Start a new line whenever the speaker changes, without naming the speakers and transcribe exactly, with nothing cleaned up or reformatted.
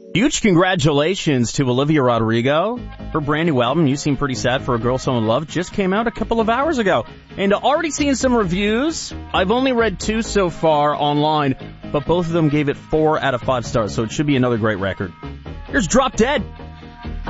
Huge congratulations to Olivia Rodrigo. Her brand new album, You Seem Pretty Sad for a Girl So In Love, just came out a couple of hours ago. And already seen some reviews. I've only read two so far online, but both of them gave it four out of five stars, so it should be another great record. Here's Drop Dead.